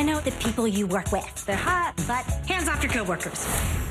I know the people you work with. They're hot, but hands off your coworkers.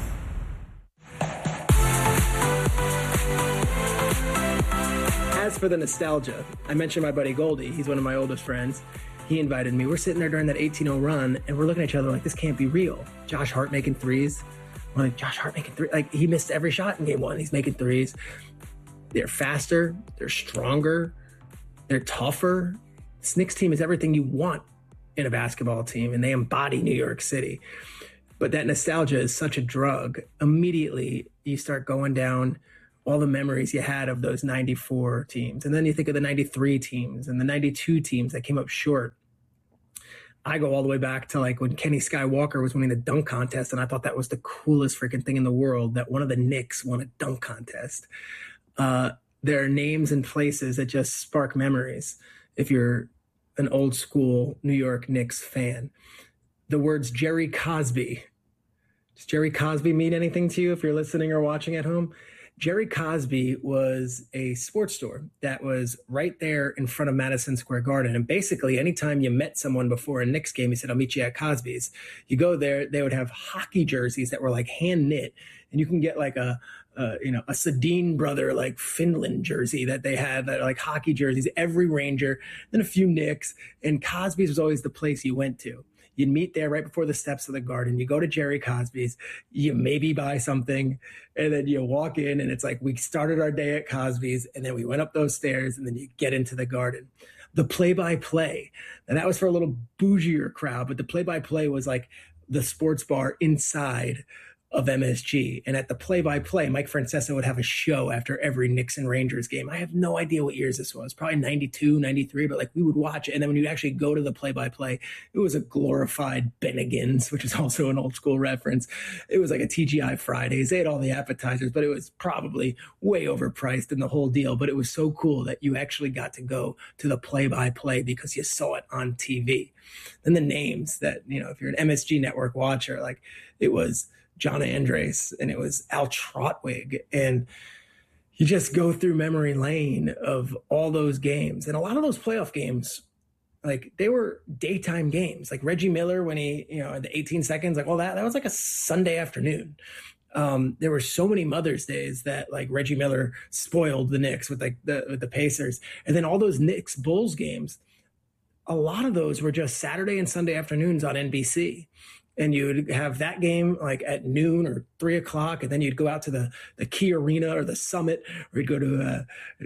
As for the nostalgia, I mentioned my buddy Goldie. He's one of my oldest friends. He invited me. We're sitting there during that 18-0 run, and we're looking at each other like, this can't be real. Josh Hart making threes. We're like, Josh Hart making threes. Like, he missed every shot in game one. He's making threes. They're faster. They're stronger. They're tougher. This Knicks team is everything you want in a basketball team, and they embody New York City. But that nostalgia is such a drug. Immediately, you start going down all the memories you had of those 94 teams. And then you think of the 93 teams and the 92 teams that came up short. I go all the way back to like when Kenny Skywalker was winning the dunk contest, and I thought that was the coolest freaking thing in the world, that one of the Knicks won a dunk contest. There are names and places that just spark memories if you're an old school New York Knicks fan. The words Jerry Cosby. Does Jerry Cosby mean anything to you if you're listening or watching at home? Jerry Cosby was a sports store that was right there in front of Madison Square Garden. And basically, anytime you met someone before a Knicks game, he said, I'll meet you at Cosby's. You go there, they would have hockey jerseys that were like hand knit. And you can get like a Sedin brother, like Finland jersey that they had, that are like hockey jerseys, every Ranger, then a few Knicks. And Cosby's was always the place you went to. You'd meet there right before the steps of the Garden. You go to Jerry Cosby's, you maybe buy something, and then you walk in, and it's like we started our day at Cosby's, and then we went up those stairs, and then you get into the Garden. The play-by-play, and that was for a little bougier crowd, but the play-by-play was like the sports bar inside of MSG. And at the play-by-play, Mike Francesa would have a show after every Knicks and Rangers game. I have no idea what years this was, probably 92, 93, but like we would watch it. And then when you actually go to the play-by-play, it was a glorified Bennigan's, which is also an old school reference. It was like a TGI Fridays. They had all the appetizers, but it was probably way overpriced in the whole deal. But it was so cool that you actually got to go to the play-by-play because you saw it on TV. And the names that, if you're an MSG Network watcher, like it was John Andres, and it was Al Trotwig, and you just go through memory lane of all those games. And a lot of those playoff games, like they were daytime games, like Reggie Miller when he, the 18 seconds, like all that was like a Sunday afternoon. There were so many Mother's Days that like Reggie Miller spoiled the Knicks with like the Pacers. And then all those Knicks Bulls games, a lot of those were just Saturday and Sunday afternoons on NBC. And you would have that game like at noon or 3 o'clock, and then you'd go out to the Key Arena or the Summit, or you'd go to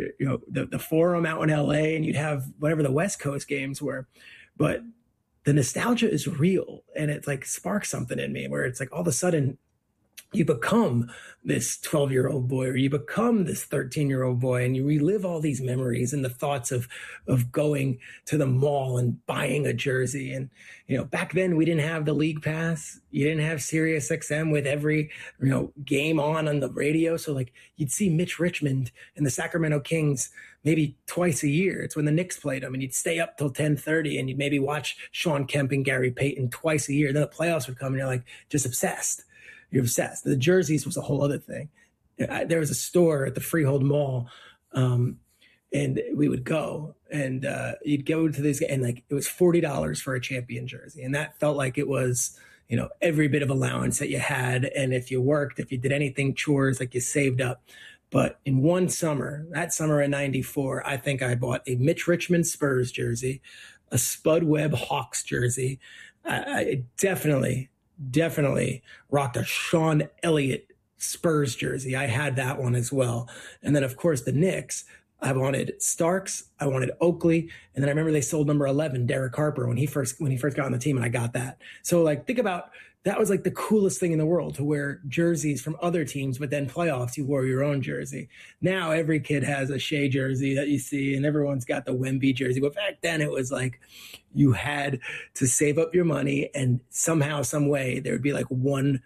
the Forum out in LA, and you'd have whatever the West Coast games were. But the nostalgia is real, and it like sparks something in me where it's like all of a sudden you become this 12-year-old boy, or you become this 13-year-old boy, and you relive all these memories and the thoughts of going to the mall and buying a jersey. And, back then we didn't have the league pass. You didn't have Sirius XM with every, game on the radio. So like you'd see Mitch Richmond and the Sacramento Kings maybe twice a year. It's when the Knicks played them, and you'd stay up till 10:30 and you'd maybe watch Sean Kemp and Gary Payton twice a year. Then the playoffs would come and you're like just obsessed. You're obsessed. The jerseys was a whole other thing. There was a store at the Freehold Mall, and we would go, and you'd go to this, and like it was $40 for a champion jersey, and that felt like it was, every bit of allowance that you had, and if you worked, if you did anything chores, like you saved up. But in one summer, that summer in '94, I think I bought a Mitch Richmond Spurs jersey, a Spud Webb Hawks jersey. I definitely rocked a Sean Elliott Spurs jersey. I had that one as well. And then, of course, the Knicks, I wanted Starks, I wanted Oakley, and then I remember they sold number 11, Derek Harper, when he first got on the team, and I got that. So, like, think about, that was like the coolest thing in the world, to wear jerseys from other teams, but then playoffs, you wore your own jersey. Now every kid has a Shea jersey that you see, and everyone's got the Wemby jersey. But back then it was like you had to save up your money, and somehow, some way, there would be like one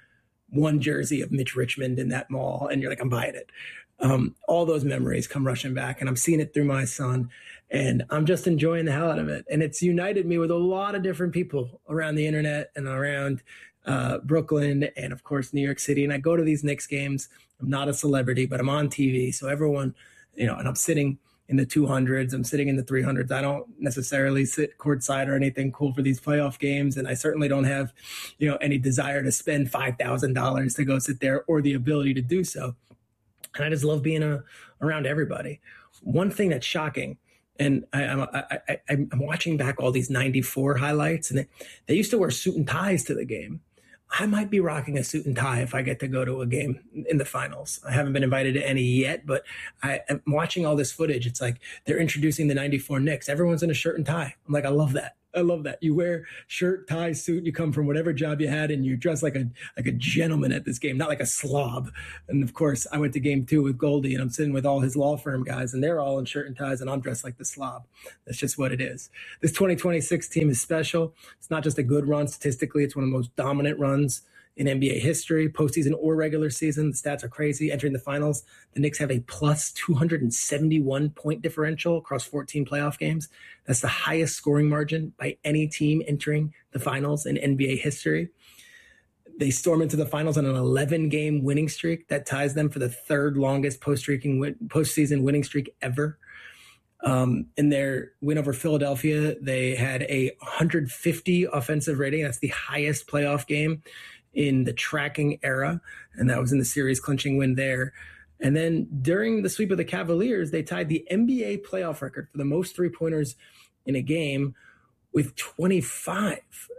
jersey of Mitch Richmond in that mall, and you're like, I'm buying it. All those memories come rushing back, and I'm seeing it through my son, and I'm just enjoying the hell out of it. And it's united me with a lot of different people around the internet and around Brooklyn and, of course, New York City. And I go to these Knicks games. I'm not a celebrity, but I'm on TV. So everyone, and I'm sitting in the 200s. I'm sitting in the 300s. I don't necessarily sit courtside or anything cool for these playoff games. And I certainly don't have, any desire to spend $5,000 to go sit there or the ability to do so. And I just love being around everybody. One thing that's shocking, and I'm watching back all these 94 highlights, and they used to wear suit and ties to the game. I might be rocking a suit and tie if I get to go to a game in the finals. I haven't been invited to any yet, but I'm watching all this footage. It's like they're introducing the 94 Knicks. Everyone's in a shirt and tie. I'm like, I love that. I love that. You wear shirt, tie, suit, you come from whatever job you had, and you dress like a gentleman at this game, not like a slob. And of course, I went to game 2 with Goldie, and I'm sitting with all his law firm guys, and they're all in shirt and ties, and I'm dressed like the slob. That's just what it is. This 2026 team is special. It's not just a good run statistically. It's one of the most dominant runs in NBA history, postseason or regular season. The stats are crazy. Entering the finals, the Knicks have a plus 271 point differential across 14 playoff games. That's the highest scoring margin by any team entering the finals in NBA history. They storm into the finals on an 11-game winning streak that ties them for the third longest postseason winning streak ever. In their win over Philadelphia, they had a 150 offensive rating. That's the highest playoff game in the tracking era, and that was in the series clinching win there. And then during the sweep of the Cavaliers, they tied the NBA playoff record for the most three-pointers in a game with 25.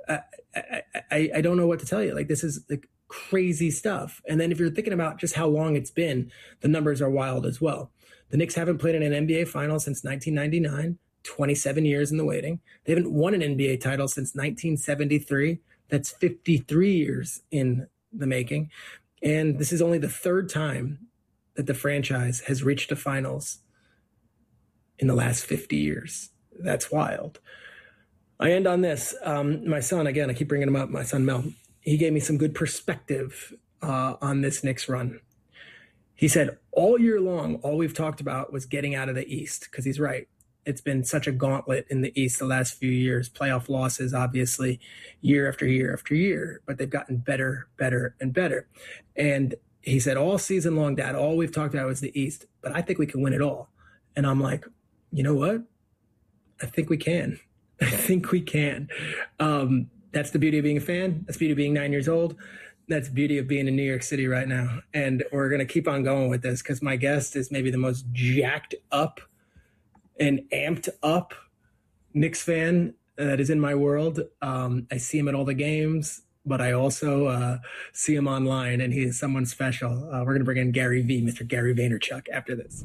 I don't know what to tell you. Like, this is like crazy stuff. And then if you're thinking about just how long it's been, the numbers are wild as well. The Knicks haven't played in an NBA final since 1999, 27 years in the waiting. They haven't won an NBA title since 1973. That's 53 years in the making. And this is only the third time that the franchise has reached a finals in the last 50 years. That's wild. I end on this. My son, again, I keep bringing him up, my son Mel, he gave me some good perspective on this Knicks run. He said, all year long, all we've talked about was getting out of the East, because he's right. It's been such a gauntlet in the East the last few years. Playoff losses, obviously, year after year after year, but they've gotten better, better, and better. And he said, all season long, Dad, all we've talked about was the East, but I think we can win it all. And I'm like, you know what? I think we can. I think we can. That's the beauty of being a fan. That's the beauty of being 9 years old. That's the beauty of being in New York City right now. And we're going to keep on going with this because my guest is maybe the most jacked up and amped up Knicks fan that is in my world. I see him at all the games, but I also see him online, and he is someone special. We're going to bring in Gary V, Mr. Gary Vaynerchuk, after this.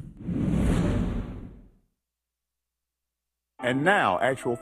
And now, actual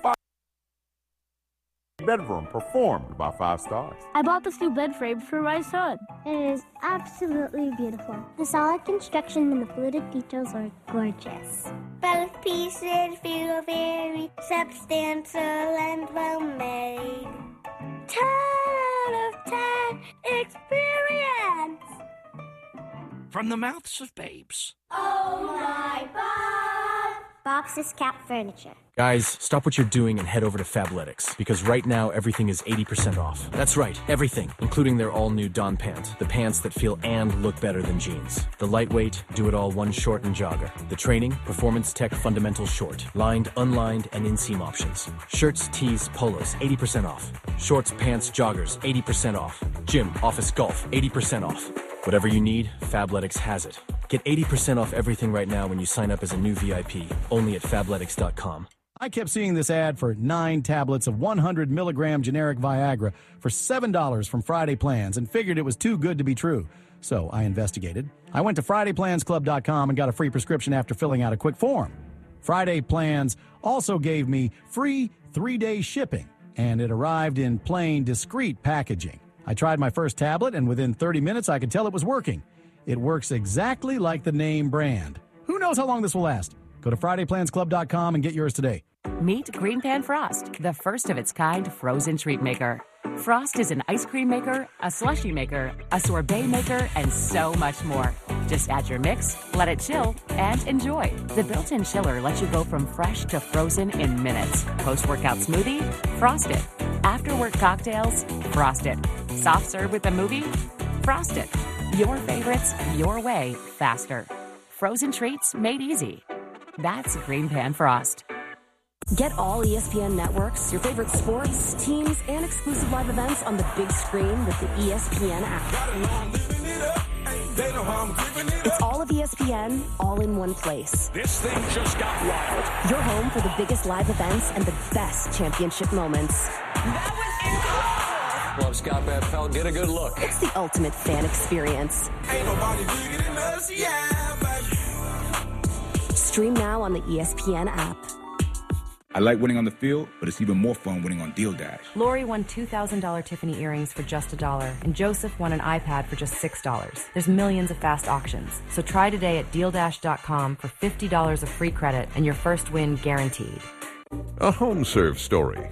bedroom performed by 5 stars. I bought this new bed frame for my son. It is absolutely beautiful. The solid construction and the fluted details are gorgeous. Both pieces feel very substantial and well made. 10 out of 10 experience. From the mouths of babes. Oh my God. Bob's Cap Furniture. Guys, stop what you're doing and head over to Fabletics, because right now everything is 80% off. That's right, everything, including their all-new Don pant, the pants that feel and look better than jeans. The lightweight, do-it-all one short and jogger. The training, Performance Tech Fundamental Short, lined, unlined, and inseam options. Shirts, tees, polos, 80% off. Shorts, pants, joggers, 80% off. Gym, office, golf, 80% off. Whatever you need, Fabletics has it. Get 80% off everything right now when you sign up as a new VIP, only at Fabletics.com. I kept seeing this ad for 9 tablets of 100 milligram generic Viagra for $7 from Friday Plans and figured it was too good to be true. So I investigated. I went to FridayPlansClub.com and got a free prescription after filling out a quick form. Friday Plans also gave me free 3-day shipping, and it arrived in plain, discreet packaging. I tried my first tablet, and within 30 minutes I could tell it was working. It works exactly like the name brand. Who knows how long this will last? Go to FridayPlansClub.com and get yours today. Meet Green Pan Frost, the first of its kind frozen treat maker. Frost is an ice cream maker, a slushie maker, a sorbet maker, and so much more. Just add your mix, let it chill, and enjoy. The built-in chiller lets you go from fresh to frozen in minutes. Post-workout smoothie? Frost it. After-work cocktails? Frost it. Soft serve with a movie? Frost it. Your favorites, your way, faster. Frozen treats made easy. That's Green Pan Frost. Get all ESPN networks, your favorite sports, teams, and exclusive live events on the big screen with the ESPN app. It's all of ESPN, all in one place. This thing just got wild. Your home for the biggest live events and the best championship moments. Well, Scott Van Pelt, get a good look. It's the ultimate fan experience. Ain't nobody bigger than us, yeah, baby. Stream now on the ESPN app. I like winning on the field, but it's even more fun winning on Deal Dash. Lori won $2,000 Tiffany earrings for just $1, and Joseph won an iPad for just $6. There's millions of fast auctions. So try today at DealDash.com for $50 of free credit and your first win guaranteed. A HomeServe story.